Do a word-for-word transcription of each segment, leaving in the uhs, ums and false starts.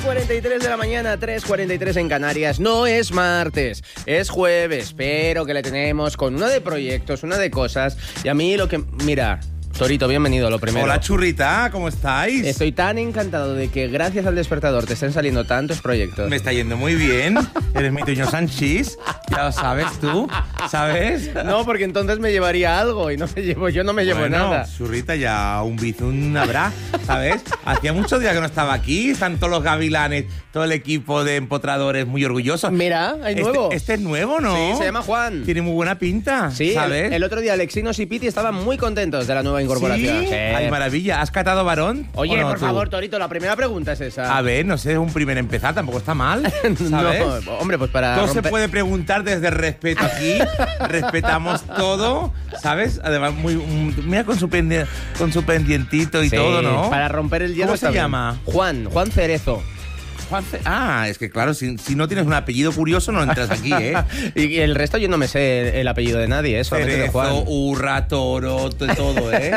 cuarenta y tres de la mañana, tres cuarenta y tres en Canarias. No es martes, es jueves, pero que le tenemos con una de proyectos, una de cosas. Y a mí lo que... Mira... Torito, bienvenido, lo primero. Hola, churrita, ¿cómo estáis? Estoy tan encantado de que gracias al despertador te estén saliendo tantos proyectos. Me está yendo muy bien. Eres mi Toño Sanchís. Ya lo sabes tú, ¿sabes? No, porque entonces me llevaría algo y no me llevo, yo no me llevo bueno, nada. Churrita, ya un bizum habrá, ¿sabes? Hacía muchos días que no estaba aquí. Están todos los gavilanes, todo el equipo de empotradores muy orgullosos. Mira, hay nuevo. Este, este es nuevo, ¿no? Sí, se llama Juan. Tiene muy buena pinta, sí, ¿sabes? El, el otro día Alexinos y Piti estaban muy contentos de la nueva incorporación. ¿Sí? Sí. Ay, maravilla. ¿Has catado varón? Oye, no, por tú? favor, Torito, la primera pregunta es esa. A ver, no sé, es un primer empezar, tampoco está mal, ¿sabes? No, hombre, pues para Todo romper... se puede preguntar desde el respeto aquí. Respetamos todo, ¿sabes? Además, muy, un, mira con su, pendi con su pendientito y sí, todo, ¿no? Para romper el hielo. ¿Cómo se bien. llama? Juan, Juan Cerezo. Juan Ce ah, es que claro, si, si no tienes un apellido curioso no entras aquí, ¿eh? Y el resto yo no me sé el, el apellido de nadie, ¿eh? Solamente de Juan. Cerezo, Urra, Toro, de todo, ¿eh?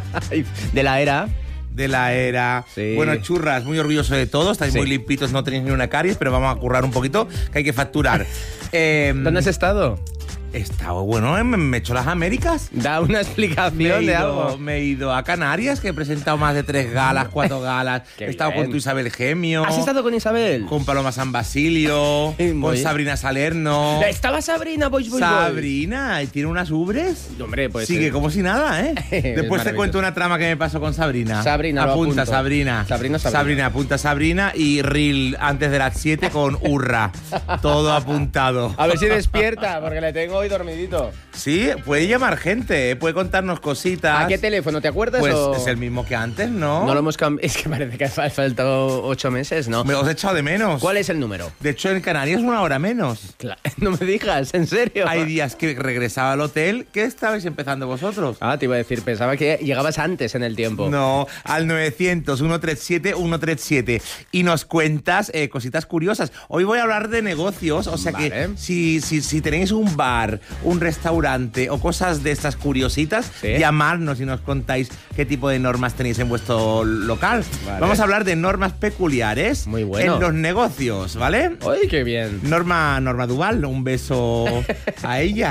De la era. De la era. Sí. Bueno, churras, muy orgulloso de todo. Estáis sí. muy limpitos, no tenéis ni una caries, pero vamos a currar un poquito, que hay que facturar. eh, ¿Dónde has estado? He estado, bueno, me, me he hecho las Américas. Da una explicación me he de ido, algo. Me he ido a Canarias, que he presentado más de tres galas, cuatro galas. He estado bien. con tu Isabel Gemio. ¿Has estado con Isabel? Con Paloma San Basilio. Muy con bien. Sabrina Salerno. ¿Estaba Sabrina, boys, boys, boys? Sabrina, ¿y tiene unas ubres? Hombre, pues... Sigue eh. como si nada, ¿eh? Después te cuento una trama que me pasó con Sabrina. Sabrina, lo apunta, apunto. Sabrina. Sabrina, Sabrina. Sabrina, apunta Sabrina y Reel antes de las siete con Urra. Todo apuntado. A ver si despierta, porque le tengo hoy dormidito. Sí, puede llamar gente, ¿eh? Puede contarnos cositas. ¿A qué teléfono? ¿Te acuerdas? Pues o... es el mismo que antes, ¿no? No lo hemos cambiado. Es que parece que ha faltado ocho meses, ¿no? Me os he echado de menos. ¿Cuál es el número? De hecho, en Canarias una hora menos. Claro. No me digas, ¿en serio? Hay días que regresaba al hotel. ¿Qué estabais empezando vosotros? Ah, te iba a decir, pensaba que llegabas antes en el tiempo. No, al novecientos, ciento treinta y siete, ciento treinta y siete. Y nos cuentas eh, cositas curiosas. Hoy voy a hablar de negocios, o sea vale. que si, si, si tenéis un bar, un restaurante o cosas de estas curiositas, ¿sí? Llamarnos y nos contáis qué tipo de normas tenéis en vuestro local. Vale. Vamos a hablar de normas peculiares Muy bueno. en los negocios, ¿vale? ¡Ay, qué bien! Norma, Norma Duval, un beso a ella.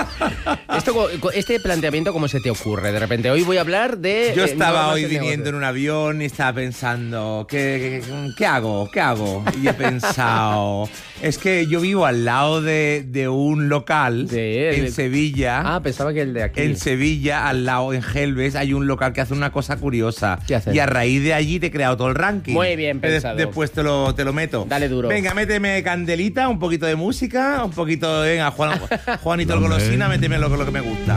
Esto, este planteamiento, ¿cómo se te ocurre? De repente, hoy voy a hablar de... Yo eh, estaba normas hoy de viniendo negocio. en un avión y estaba pensando, ¿qué, qué, qué hago? ¿Qué hago? Y he pensado, es que yo vivo al lado de, de un local Sí, en el- Sevilla. Ah, pensaba que el de aquí. En Sevilla, al lado, en Gelbes, hay un local que hace una cosa curiosa. ¿Qué hace? Y a raíz de allí te he creado todo el ranking. Muy bien De- pensado. después te lo, te lo meto. Dale duro. Venga, méteme candelita, un poquito de música, un poquito de... Venga, Juan, Juanito el Golosina, méteme lo, lo que me gusta.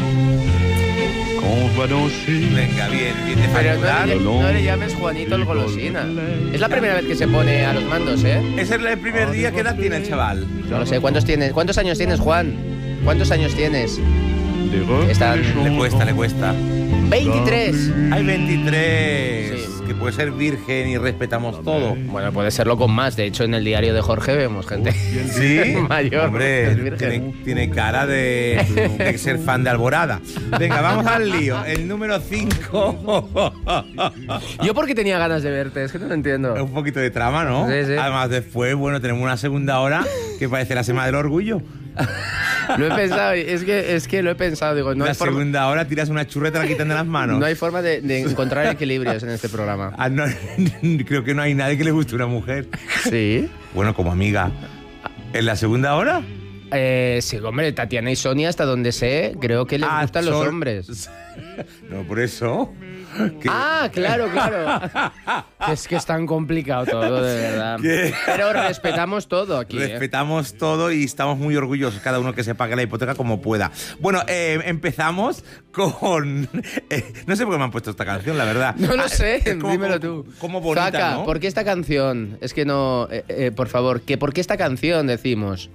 Venga, bien, bien de Pero no facturar. le, no le llames Juanito el Golosina. Es la primera vez que se pone a los mandos, ¿eh? Ese es el primer día. ¿Qué edad tiene el chaval? No lo sé. ¿Cuántos tienes? ¿Cuántos años tienes, Juan? ¿Cuántos años tienes? Está... Le cuesta, le cuesta. veintitrés. Hay veintitrés. Sí. Que puede ser virgen y respetamos todo. Bueno, puede serlo con más. De hecho, en el diario de Jorge vemos gente ¿Sí? mayor. Hombre, es virgen. tiene, tiene cara de, de ser fan de Alborada. Venga, vamos al lío. El número cinco. Yo porque tenía ganas de verte, es que no lo entiendo. Un poquito de trama, ¿no? Sí, sí. Además, después, bueno, tenemos una segunda hora que parece la Semana del Orgullo. Lo he pensado, es que, es que lo he pensado. Digo, no la hay forma, segunda hora tiras una churreta y la quitan de las manos. no hay forma de, de encontrar equilibrios en este programa. Ah, no, creo que no hay nadie que le guste una mujer. ¿Sí? Bueno, como amiga. ¿En la segunda hora? Eh, sí, hombre, Tatiana y Sonia, hasta donde sé, creo que les Ah, gustan los son- hombres. No, por eso. ¿Qué? Ah, claro, claro. Es que es tan complicado todo, de verdad. ¿Qué? Pero respetamos todo aquí. ¿eh? Respetamos todo y estamos muy orgullosos, cada uno que se pague la hipoteca como pueda. Bueno, eh, empezamos con... eh, no sé por qué me han puesto esta canción, la verdad. No lo Ah, sé, es como- dímelo tú. Como bonita, Zaka, ¿no? ¿por qué esta canción? Es que no... eh, eh, por favor, ¿que ¿por qué esta canción decimos?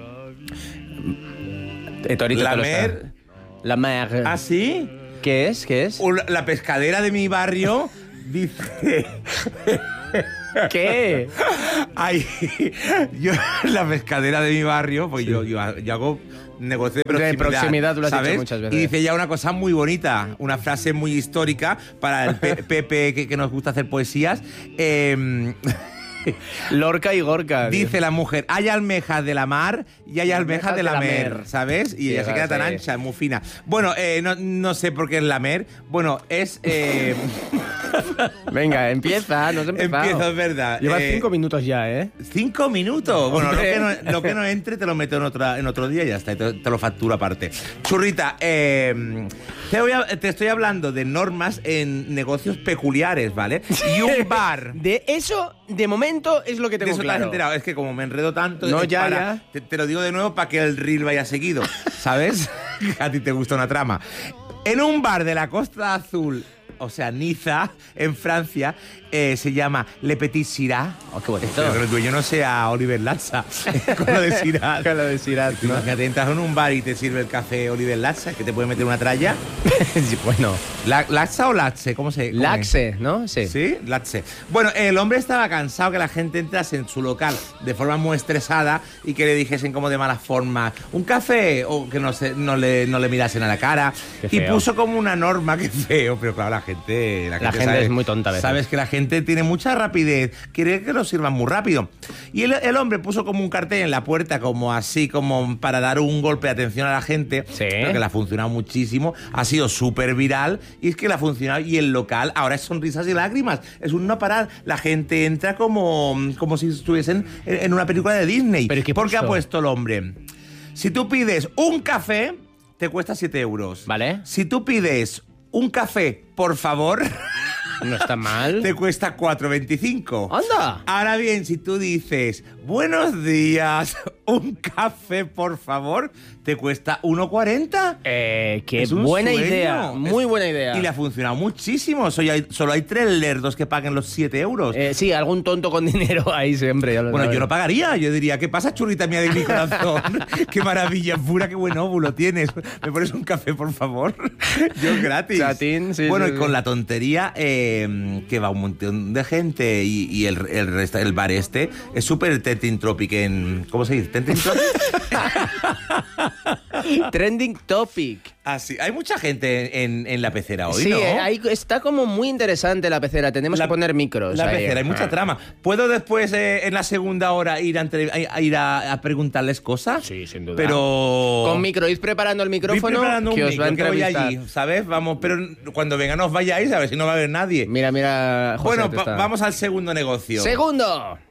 Eh, Torito La te lo mer... está- La mer. ¿Ah, sí? ¿Qué es? ¿Qué es? Un- La pescadera de mi barrio dice... ¿Qué? Ay, yo, la pescadera de mi barrio, pues yo, yo, yo hago negocio de proximidad. De proximidad, tú lo has ¿sabes? dicho muchas veces. Y dice ya una cosa muy bonita, una frase muy histórica para el Pe- Pepe que, que nos gusta hacer poesías. Eh, Lorca y Gorka. Dice tío. la mujer, hay almejas de la mar y hay almejas de la mer, ¿sabes? Y Sí, ella se queda tan sí. ancha, muy fina. Bueno, eh, no, no sé por qué es la mer. Bueno, es... Eh, Venga, empieza, no has empezado. empiezo, es verdad. Llevas Eh, cinco minutos ya, ¿eh? Cinco minutos. Bueno, lo Hombre. que, no, lo que no entre te lo meto en, otra, en otro día y ya está, y te, te lo facturo aparte. Churrita, eh, te, voy a- te estoy hablando de normas en negocios peculiares, ¿vale? Y un bar... De eso, de momento, es lo que De tengo eso te has claro. enterado. Es que como me enredo tanto... No, es ya, para- ya. Te, te lo digo de nuevo para que el reel vaya seguido, ¿sabes? A ti te gusta una trama. En un bar de la Costa Azul, o sea, Niza, en Francia, eh, se llama Le Petit Syrah. Oh, qué bonito. Espero que el dueño no sea Oliver Latza, con lo de Syrah. Con lo de Syrah, ¿no? Imagínate, entras en un bar y te sirve el café Oliver Latza, que te puede meter una tralla. Sí, bueno, La- ¿Latza o Latze? ¿Cómo se cómo es? laxe, ¿no? Sí. Sí, Latze. Bueno, el hombre estaba cansado que la gente entrase en su local de forma muy estresada y que le dijesen como de mala forma un café o que no, se, no, le, no le mirasen a la cara. Qué Y feo. puso como una norma, que feo, pero claro, la gente... La gente es muy tonta a veces. Sabes que la gente tiene mucha rapidez, quiere que lo sirvan muy rápido. Y el, el hombre puso como un cartel en la puerta, como así, como para dar un golpe de atención a la gente. Sí. Creo que le ha funcionado muchísimo, ha sido súper viral y es que le ha funcionado y el local ahora es sonrisas y lágrimas, es un no parar, la gente entra como, como si estuviesen en, en una película de Disney. ¿Pero qué porque ha puso? puesto el hombre, si tú pides un café te cuesta siete euros, Vale. si tú pides un café por favor No está mal. te cuesta cuatro veinticinco. ¡Anda! Ahora bien, si tú dices, buenos días, un café, por favor, te cuesta uno cuarenta. Eh, qué Es un buena sueño. idea. Muy Es- buena idea. Y le ha funcionado muchísimo. Solo hay, solo hay tres lerdos que paguen los siete euros. Eh, sí, algún tonto con dinero ahí siempre. Ya lo bueno, sabes. yo no pagaría. Yo diría, ¿qué pasa, churrita mía de mi corazón? ¡Qué maravilla pura, qué buen óvulo tienes! ¿Me pones un café, por favor? Yo gratis. Chatín, sí, Bueno, sí, y sí. con la tontería eh, que va un montón de gente y, y el, el, resta- el bar este es súper Tenting Tropic en... ¿Cómo se dice? ¿Tenting Tropic? Trending topic. Ah, sí. Hay mucha gente en, en la pecera hoy, sí, ¿no? eh, ahí está como muy interesante la pecera. Tenemos La- que poner micros. La ahí. pecera, hay mucha trama. ¿Puedo después, eh, en la segunda hora, ir a, entre- a- a ir a, a preguntarles cosas? Sí, sin duda. Pero... Con micro, id preparando el Voy micrófono preparando un que os micro, va a que voy entrevistar. allí, ¿sabes? Vamos, pero cuando venga no os vayáis, a ver si no va a haber nadie. Mira, mira, José, bueno, te va- está- vamos al segundo negocio. Segundo.